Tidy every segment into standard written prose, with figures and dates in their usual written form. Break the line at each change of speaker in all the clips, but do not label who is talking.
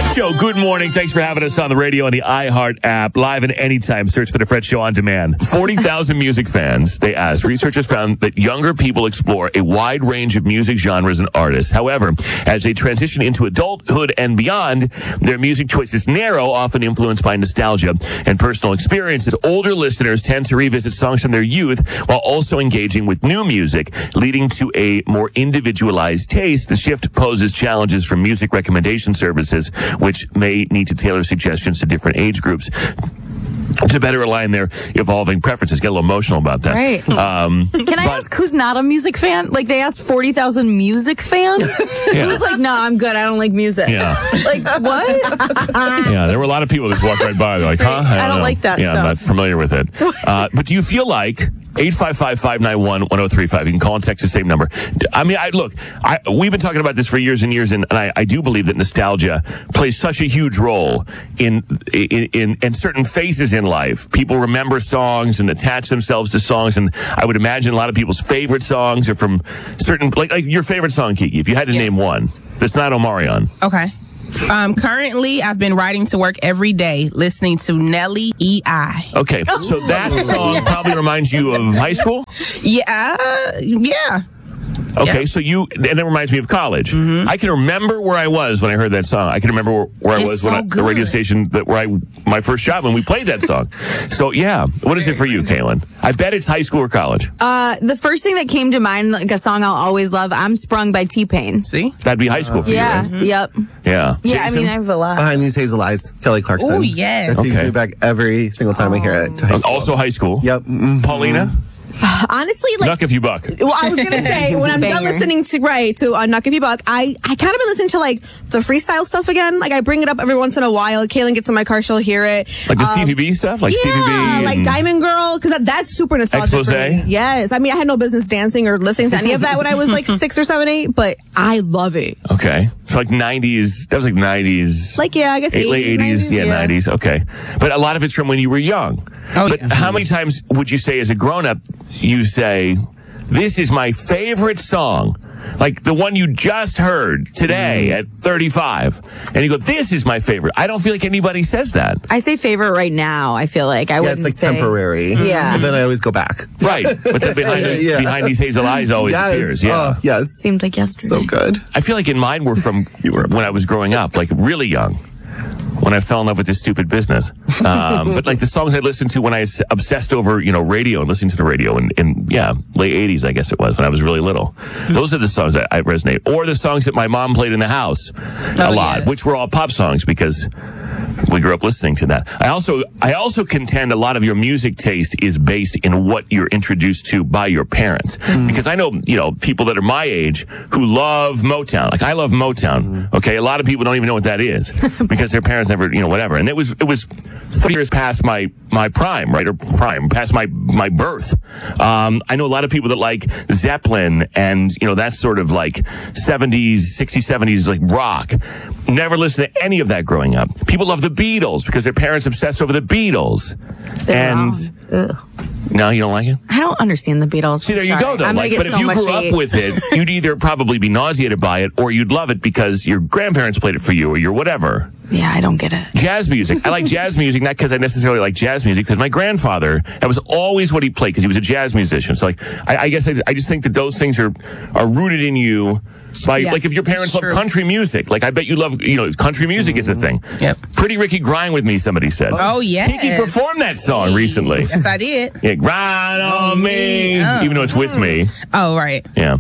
Show, good morning. Thanks for having us on the radio and the iHeart app. Live and anytime. Search for the Fred Show on demand. 40,000 music fans, they asked. Researchers found that younger people explore a wide range of music genres and artists. However, as they transition into adulthood and beyond, their music choices narrow, often influenced by nostalgia and personal experiences. Older listeners tend to revisit songs from their youth while also engaging with new music, leading to a more individualized taste. The shift poses challenges for music recommendation services, which may need to tailor suggestions to different age groups to better align their evolving preferences. Get a little emotional about that.
Right. Can I ask who's not a music fan? Like, they asked 40,000 music fans?
Yeah.
Who's like, no, I'm good. I don't like music.
Yeah.
Like, what?
Yeah, there were a lot of people that just walked right by. They're like, huh?
I don't
know.
like that
Yeah,
stuff.
I'm not familiar with it. But do you feel like 855-591-1035. You can call and text the same number. I mean, we've been talking about this for years and years, and I do believe that nostalgia plays such a huge role in certain phases in life. People remember songs and attach themselves to songs, and I would imagine a lot of people's favorite songs are from certain, like your favorite song, Kiki, if you had to name one. That's not Omarion.
Okay. Currently, I've been riding to work every day listening to Nelly E.I.
Okay, so that song probably reminds you of high school?
Yeah.
Okay,
Yeah.
so and it reminds me of college.
Mm-hmm.
I can remember where I was when I heard that song. I can remember where I was when the radio station my first job when we played that song. So yeah, what is it for you, Kaylin? I bet it's high school or college.
The first thing that came to mind, like a song I'll always love, I'm Sprung by T-Pain.
See?
That'd be high school for you,
Yeah,
right?
yep.
Yeah.
Yeah,
Jason?
I mean, I have a lot.
Behind These Hazel Eyes, Kelly Clarkson.
Oh, yes.
That takes
Okay.
me back every single time I hear it. To high school.
Also high school.
Yep. Mm-hmm.
Paulina?
Honestly, like,
Knuck if you buck.
well, I was gonna say when I'm done
Banger.
listening to Knuck If You Buck, I kind of been listening to like the freestyle stuff again. Like, I bring it up every once in a while. Kaylin gets in my car, she'll hear it.
Like the Stevie B stuff? Like Stevie B?
Like
and
Diamond Girl, because that's super nostalgic
Expose?
for me. Yes, I mean, I had no business dancing or listening to any of that when I was like 6 or 7, 8, but I love it.
Okay. So like 90s. That was like 90s.
Like, yeah, I guess
late 80s. Yeah, 90s. Okay. But a lot of it's from when you were young.
Oh,
But
yeah.
how many times would you say as a grown-up, you say, this is my favorite song? Like the one you just heard today at 35. And you go, this is my favorite. I don't feel like anybody says that.
I say favorite right now, I feel like. I
Yeah,
wouldn't
it's like
say.
temporary.
Yeah.
And then I always go back.
Right. But then behind these hazel eyes always
Yes.
appears. Yeah.
Oh, yes.
Seemed like yesterday.
So good.
I feel like in mine were from when I was growing up, like really young. When I fell in love with this stupid business. But like the songs I listened to when I obsessed over, radio and listening to the radio in late 80s, I guess it was, when I was really little. Those are the songs that I resonate. Or the songs that my mom played in the house a lot,
yes.
which were all pop songs because we grew up listening to that. I also contend a lot of your music taste is based in what you're introduced to by your parents. Because I know, people that are my age who love Motown. Like I love Motown. Okay. A lot of people don't even know what that is because their parents never, whatever. And it was 30 years past my prime, right? Or past my birth. I know a lot of people that like Zeppelin and, that sort of like 70s, 60s, 70s, like rock. Never listened to any of that growing up. People love the Beatles because their parents obsessed over the Beatles.
They're wrong. Ugh.
No, you don't like it?
I don't understand the Beatles.
See, there you
Sorry.
go, though.
I'm gonna
Like,
get
but if
so
you
much
grew
hate.
up with it, you'd either probably be nauseated by it, or you'd love it because your grandparents played it for you, or your whatever.
Yeah, I don't get it.
Jazz music. I like jazz music, not because I necessarily like jazz music, because my grandfather, that was always what he played, because he was a jazz musician. So, like, I guess I just think that those things are rooted in you. By,
Yes,
like if your parents love
true.
country music, like I bet you love, country music is a thing.
Yep.
Pretty Ricky Grind with Me, somebody said.
Oh, yes.
Kiki performed that song recently.
Yes, I did.
Yeah, grind on me,
Oh.
even though it's with me.
Oh, right.
Yeah.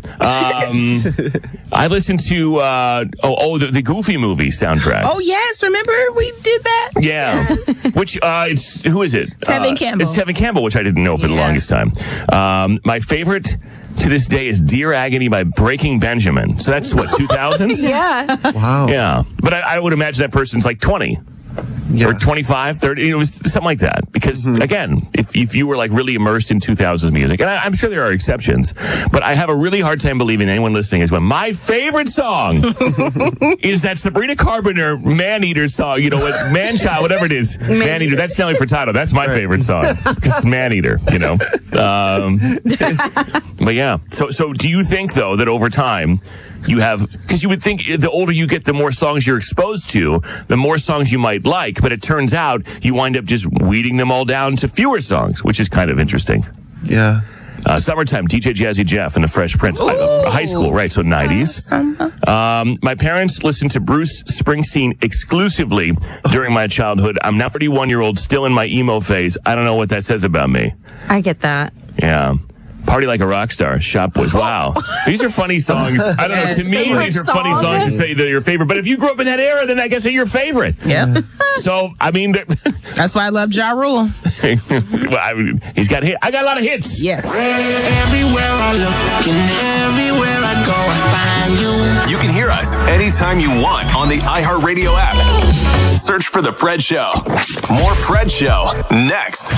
I listened to the Goofy movie soundtrack.
Oh, yes. Remember we did that?
Yeah. Which who is it?
Tevin Campbell.
It's Tevin Campbell, which I didn't know for the longest time. My favorite to this day is Dear Agony by Breaking Benjamin. So that's what, 2000s?
Yeah.
Wow.
Yeah. But I would imagine that person's like 20.
Yeah.
Or 25, 30, it was something like that. Because, again, if you were like really immersed in 2000s music, and I'm sure there are exceptions, but I have a really hard time believing anyone listening is when my favorite song is that Sabrina Carpenter Man-Eater song, what, Man-Child, whatever it is. Man-Eater, that's Nelly Furtado. That's my favorite song. Because it's Man-Eater, But yeah. So do you think, though, that over time, you have, because you would think the older you get, the more songs you're exposed to, the more songs you might like. But it turns out you wind up just weeding them all down to fewer songs, which is kind of interesting.
Yeah.
Summertime, DJ Jazzy Jeff and the Fresh Prince. High school, right? So 90s. My parents listened to Bruce Springsteen exclusively during my childhood. I'm now 31-year-old, still in my emo phase. I don't know what that says about me.
I get that.
Yeah. Party Like a Rock Star, Shop Boys. Wow. These are funny songs. I don't know. To me, these are funny songs to say they're your favorite. But if you grew up in that era, then I guess they're your favorite.
Yeah.
So, I mean...
That's why I love Ja Rule.
Well, he's got hits. I got a lot of hits.
Yes.
Everywhere I look and everywhere I go, I find you.
You can hear us anytime you want on the iHeartRadio app. Search for The Fred Show. More Fred Show next.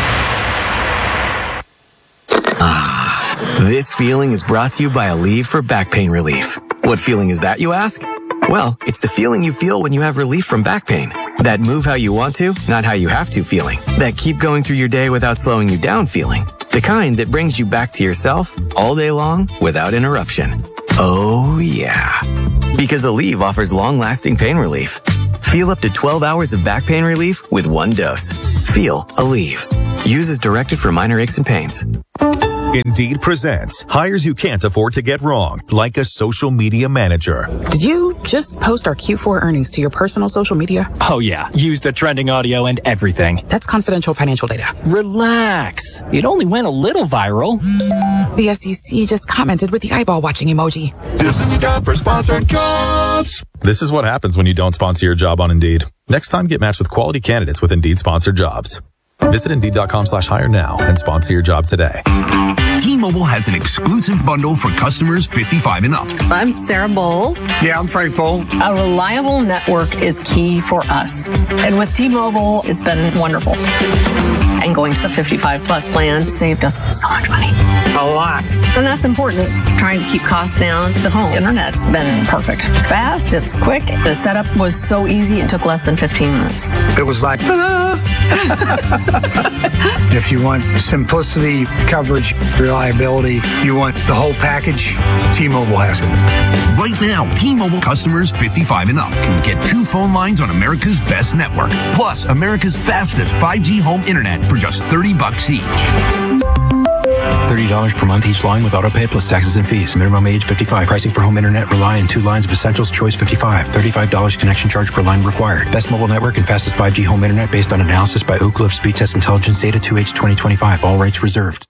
This feeling is brought to you by Aleve for back pain relief. What feeling is that, you ask? Well, it's the feeling you feel when you have relief from back pain. That move how you want to, not how you have to feeling. That keep going through your day without slowing you down feeling. The kind that brings you back to yourself all day long without interruption. Oh, yeah. Because Aleve offers long-lasting pain relief. Feel up to 12 hours of back pain relief with one dose. Feel Aleve. Use as directed for minor aches and pains.
Indeed presents hires you can't afford to get wrong, like a social media manager.
Did you just post our Q4 earnings to your personal social media?
Oh yeah, used the trending audio and everything.
That's confidential financial data.
Relax. It only went a little viral.
The SEC just commented with the eyeball watching emoji.
This is a job for sponsored jobs. This is what happens when you don't sponsor your job on Indeed. Next time, get matched with quality candidates with Indeed sponsored jobs. Visit Indeed.com/hire now and sponsor your job today.
T-Mobile has an exclusive bundle for customers 55 and up.
I'm Sarah Bowl.
Yeah, I'm Frank Bowl.
A reliable network is key for us. And with T-Mobile, it's been wonderful. And going to the 55 plus plan saved us so much money.
A lot.
And that's important. Trying to keep costs down. The home internet's been perfect. It's fast, it's quick. The setup was so easy, it took less than 15 minutes.
It was like, If you want simplicity, coverage, reliability, you want the whole package, T-Mobile has it.
Right now, T-Mobile customers 55 and up can get 2 phone lines on America's best network, plus America's fastest 5G home internet for just $30 each.
$30 per month each line with autopay plus taxes and fees. Minimum age 55. Pricing for home internet rely on 2 lines of essentials. Choice 55. $35 connection charge per line required. Best mobile network and fastest 5G home internet based on analysis by Ookla of Speed Test Intelligence Data 2H 2025. All rates reserved.